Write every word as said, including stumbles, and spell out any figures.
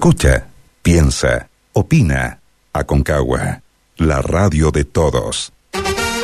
Escucha, piensa, opina. Aconcagua, la radio de todos.